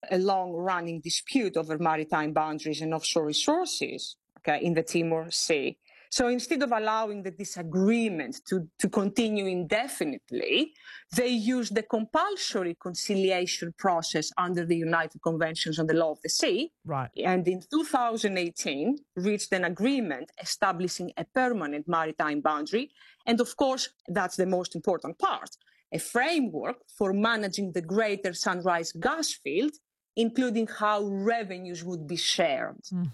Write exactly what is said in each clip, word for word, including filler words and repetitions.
a long-running dispute over maritime boundaries and offshore resources, okay, in the Timor Sea. So instead of allowing the disagreement to, to continue indefinitely, they used the compulsory conciliation process under the United Conventions on the Law of the Sea. Right. And in two thousand eighteen, reached an agreement establishing a permanent maritime boundary. And of course, that's the most important part, a framework for managing the Greater Sunrise gas field, including how revenues would be shared. Mm.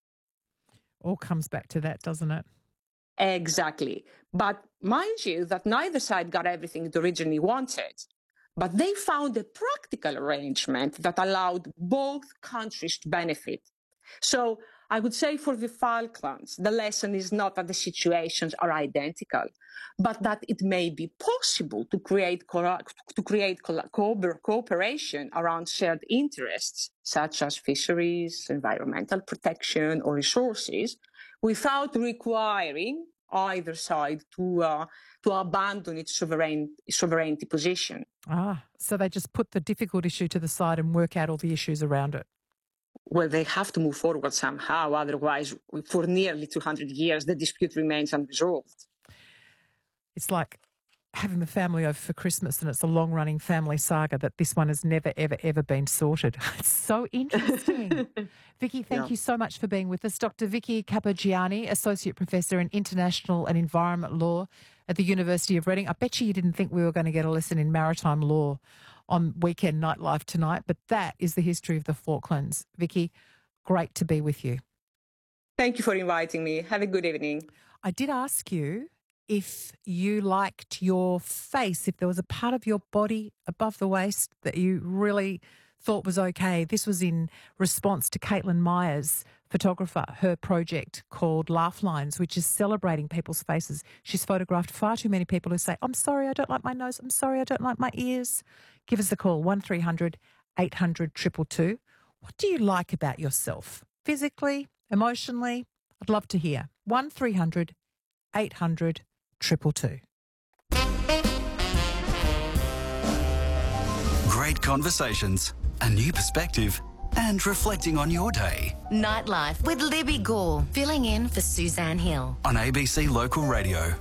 All comes back to that, doesn't it? Exactly. But mind you that neither side got everything it originally wanted. But they found a practical arrangement that allowed both countries to benefit. So I would say for the Falklands, the lesson is not that the situations are identical, but that it may be possible to create co- to create co- co- cooperation around shared interests, such as fisheries, environmental protection, or resources, without requiring either side to uh, to abandon its sovereign sovereignty position. Ah, so they just put the difficult issue to the side and work out all the issues around it. Well, they have to move forward somehow. Otherwise, for nearly two hundred years, the dispute remains unresolved. It's like having the family over for Christmas and it's a long-running family saga that this one has never, ever, ever been sorted. It's so interesting. Vicky, thank Yeah. you so much for being with us. Doctor Vicky Capogiani, Associate Professor in International and Environment Law at the University of Reading. I bet you you didn't think we were going to get a lesson in maritime law on Weekend Nightlife tonight, but that is the history of the Falklands. Vicky, great to be with you. Thank you for inviting me. Have a good evening. I did ask you if you liked your face, if there was a part of your body above the waist that you really thought was okay. This was in response to Caitlin Myers, photographer, her project called Laugh Lines, which is celebrating people's faces. She's photographed far too many people who say, I'm sorry, I don't like my nose. I'm sorry, I don't like my ears. Give us a call, one three hundred eight hundred two two two. What do you like about yourself? Physically, emotionally? I'd love to hear. one three hundred eight hundred two two two. Great conversations, a new perspective, and reflecting on your day. Nightlife with Libby Gore, filling in for Suzanne Hill. On A B C Local Radio.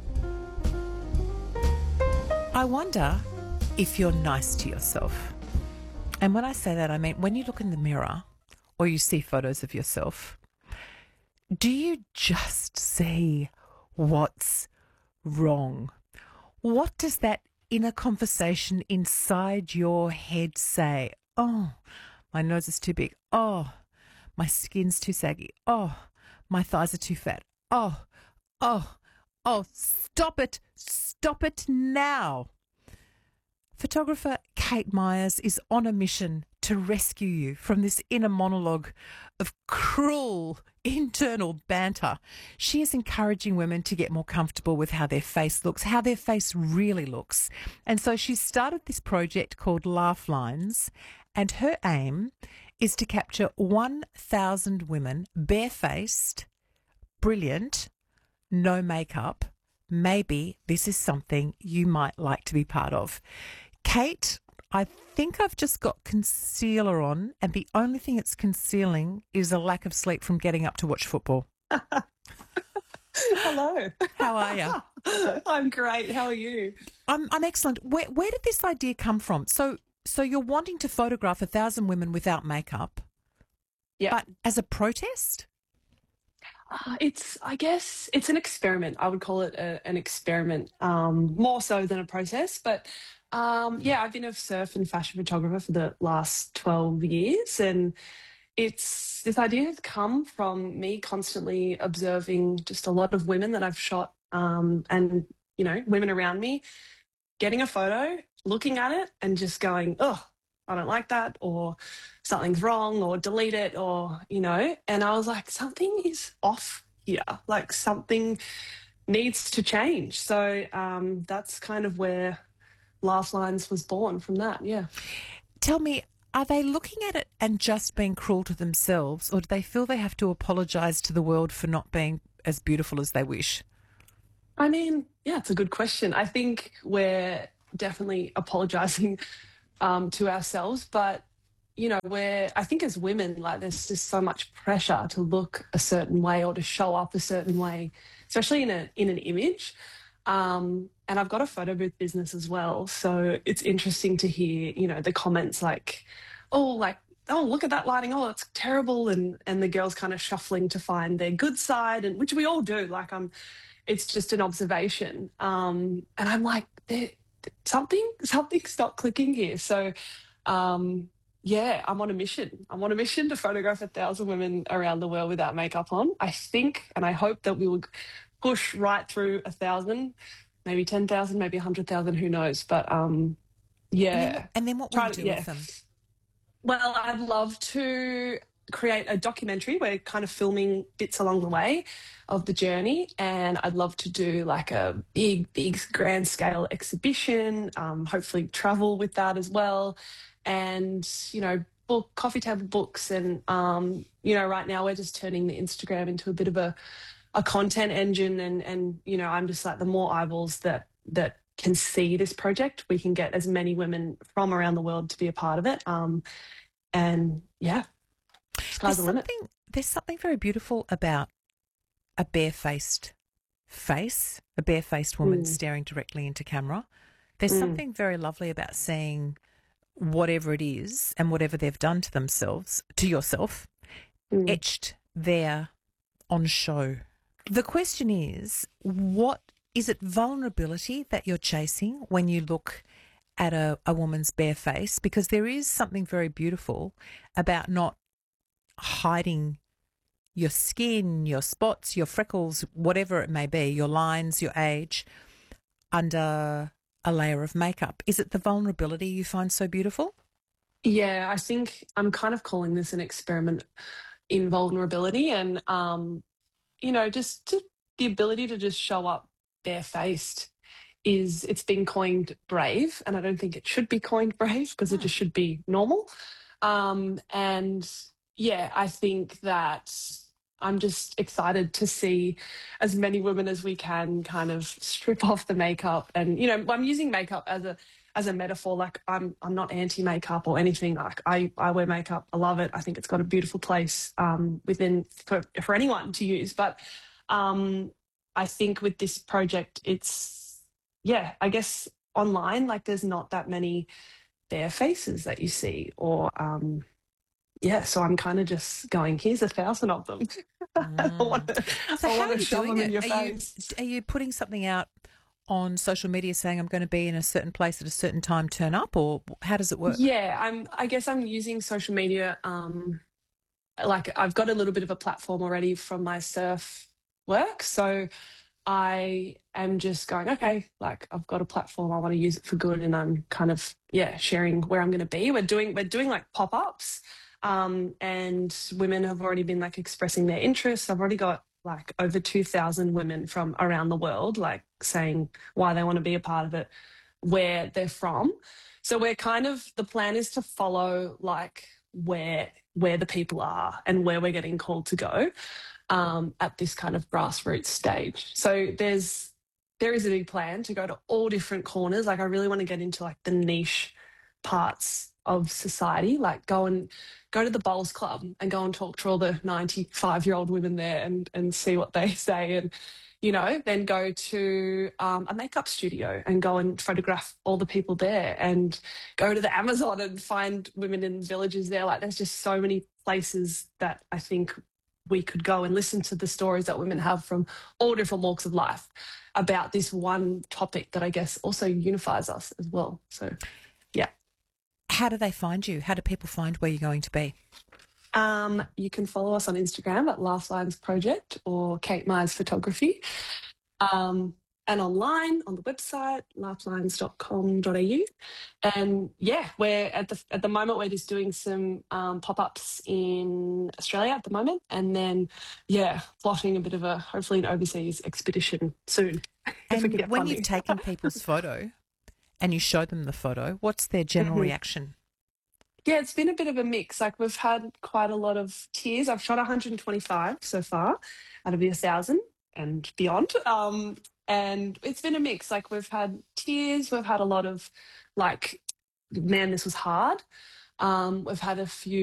I wonder if you're nice to yourself. And when I say that, I mean when you look in the mirror or you see photos of yourself, do you just see what's wrong? What does that inner conversation inside your head say? Oh, my nose is too big. Oh, my skin's too saggy. Oh, my thighs are too fat. Oh, oh, oh, stop it. Stop it now. Photographer Kate Myers is on a mission to rescue you from this inner monologue of cruel internal banter. She is encouraging women to get more comfortable with how their face looks, how their face really looks. And so she started this project called Laugh Lines, and her aim is to capture one thousand women barefaced, brilliant, no makeup. Maybe this is something you might like to be part of. Kate, I think I've just got concealer on, and the only thing it's concealing is a lack of sleep from getting up to watch football. Hello. How are you? I'm great. How are you? I'm I'm excellent. Where where did this idea come from? So so you're wanting to photograph a thousand women without makeup, Yeah. but as a protest? Uh, it's, I guess, it's an experiment. I would call it a, an experiment, um, more so than a process. But um, yeah, I've been a surf and fashion photographer for the last twelve years, and it's this idea has come from me constantly observing just a lot of women that I've shot, um, and you know, women around me, getting a photo, looking at it, and just going, oh, I don't like that, or something's wrong, or delete it, or, you know, and I was like, something is off here, like something needs to change. So um, that's kind of where Laugh Lines was born, from that, yeah. Tell me, are they looking at it and just being cruel to themselves, or do they feel they have to apologise to the world for not being as beautiful as they wish? I mean, yeah, it's a good question. I think we're definitely apologising um, to ourselves, but you know, where I think as women, like there's just so much pressure to look a certain way or to show up a certain way, especially in a in an image. Um, and I've got a photo booth business as well. So it's interesting to hear, you know, the comments like, oh, like, oh, look at that lighting. Oh, it's terrible. And and the girls kind of shuffling to find their good side, and which we all do. Like I'm it's just an observation. Um, and I'm like, there, something, something's not clicking here. So um yeah, I'm on a mission. I'm on a mission to photograph a thousand women around the world without makeup on. I think and I hope that we will push right through a thousand, maybe ten thousand, maybe a hundred thousand, who knows. But um, yeah. And then, and then what will Try you to- do yeah. with them? Well, I'd love to create a documentary. We're kind of filming bits along the way of the journey, and I'd love to do like a big, big grand scale exhibition, um, hopefully travel with that as well. And, you know, book coffee table books. And, um, you know, right now we're just turning the Instagram into a bit of a, a content engine. And, and, you know, I'm just like, the more eyeballs that, that can see this project, we can get as many women from around the world to be a part of it. Um, and yeah, sky's There's the limit. something, there's something very beautiful about a barefaced face, a barefaced woman Mm. staring directly into camera. There's Mm. something very lovely about seeing whatever it is and whatever they've done to themselves, to yourself, Mm. etched there on show. The question is, what is it vulnerability that you're chasing when you look at a, a woman's bare face? Because there is something very beautiful about not hiding your skin, your spots, your freckles, whatever it may be, your lines, your age, under a layer of makeup. Is it the vulnerability you find so beautiful? Yeah, I think I'm kind of calling this an experiment in vulnerability, and um, you know, just to, the ability to just show up barefaced is, it's been coined brave, and I don't think it should be coined brave because it just should be normal. Um, and yeah, I think that I'm just excited to see as many women as we can kind of strip off the makeup. And, you know, I'm using makeup as a as a metaphor. Like I'm I'm not anti-makeup or anything. Like I, I wear makeup. I love it. I think it's got a beautiful place um, within for, for anyone to use. But um, I think with this project, it's, yeah, I guess online, like there's not that many bare faces that you see, or um, yeah, so I'm kind of just going, here's a thousand of them. I want to, So I how want are to you shove doing them in it? your Are you, face. are you putting something out on social media saying I'm going to be in a certain place at a certain time, turn up, or how does it work? Yeah, I'm. I guess I'm using social media. Um, like I've got a little bit of a platform already from my surf work, so I am just going, okay, like I've got a platform, I want to use it for good, and I'm kind of yeah sharing where I'm going to be. We're doing we're doing like pop ups, um, and women have already been like expressing their interest. I've already got like over two thousand women from around the world like saying why they want to be a part of it, where they're from. So we're kind of, the plan is to follow like where where the people are and where we're getting called to go um, at this kind of grassroots stage. So there's there is a big plan to go to all different corners. Like I really want to get into like the niche parts of society, like go and go to the bowls club and go and talk to all the ninety-five year old women there and and see what they say, and you know, then go to um, a makeup studio and go and photograph all the people there, and go to the Amazon and find women in villages there. Like there's just so many places that I think we could go and listen to the stories that women have from all different walks of life about this one topic that I guess also unifies us as well. So, yeah. How do they find you? How do people find where you're going to be? Um, you can follow us on Instagram at Lifelines Project or Kate Myers Photography, um, and online on the website lifelines dot com dot a u. And yeah, we're at the at the moment we're just doing some um, pop ups in Australia at the moment, and then yeah, plotting a bit of a hopefully an overseas expedition soon. if we can And get when funding. you've taken people's photo and you show them the photo, what's their general Mhm. reaction? Yeah, it's been a bit of a mix. Like we've had quite a lot of tears. I've shot one hundred twenty-five so far out of the one thousand and beyond. Um, and it's been a mix. Like we've had tears, we've had a lot of like, man, this was hard. Um, we've had a few